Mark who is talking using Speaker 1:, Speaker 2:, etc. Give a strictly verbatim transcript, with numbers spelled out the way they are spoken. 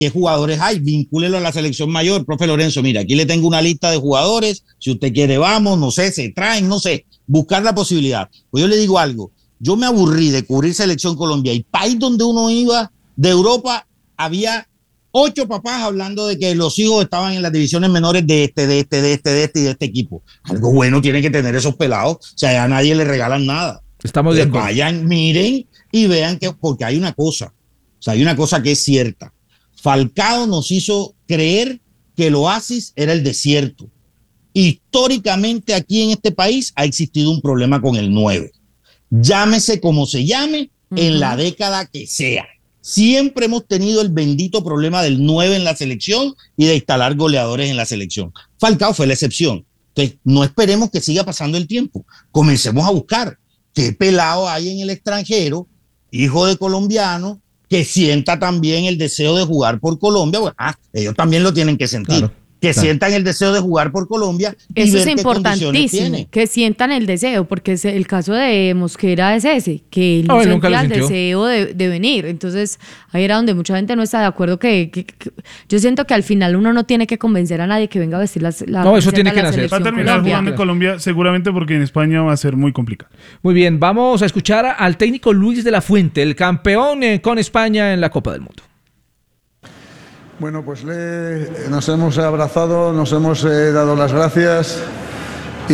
Speaker 1: ¿qué jugadores hay? Vincúlelo a la selección mayor. Profe Lorenzo, mira, aquí le tengo una lista de jugadores, si usted quiere vamos, no sé, se traen, no sé, buscar la posibilidad. Pues yo le digo algo, yo me aburrí de cubrir Selección Colombia y país donde uno iba de Europa, había ocho papás hablando de que los hijos estaban en las divisiones menores de este, de este, de este, de este y de este equipo. Algo bueno tienen que tener esos pelados, o sea, a nadie le regalan nada.
Speaker 2: Estamos de acuerdo.
Speaker 1: Vayan, miren y vean que, porque hay una cosa, o sea, hay una cosa que es cierta. Falcao nos hizo creer que el oasis era el desierto. Históricamente aquí en este país ha existido un problema con el nueve. Llámese como se llame, uh-huh. en la década que sea. Siempre hemos tenido el bendito problema del nueve en la selección y de instalar goleadores en la selección. Falcao fue la excepción. Entonces, no esperemos que siga pasando el tiempo. Comencemos a buscar qué pelado hay en el extranjero, hijo de colombiano, que sienta también el deseo de jugar por Colombia. Bueno, ah, ellos también lo tienen que sentir. Claro, que claro. sientan el deseo de jugar por Colombia y
Speaker 3: Eso
Speaker 1: ver
Speaker 3: es
Speaker 1: qué condiciones tiene.
Speaker 3: Que sientan el deseo, porque es el caso de Mosquera es ese, que él no oh, sentía el deseo de, de venir. Entonces, ahí era donde mucha gente no está de acuerdo. Que, que, que yo siento que al final uno no tiene que convencer a nadie que venga a vestir la, la
Speaker 2: No, eso tiene que nacer.
Speaker 4: Va a terminar Colombia. jugando en Colombia seguramente porque en España va a ser muy complicado.
Speaker 2: Muy bien, vamos a escuchar al técnico Luis de la Fuente, el campeón eh, con España en la Copa del Mundo.
Speaker 5: Bueno, pues le, nos hemos abrazado, nos hemos eh, dado las gracias.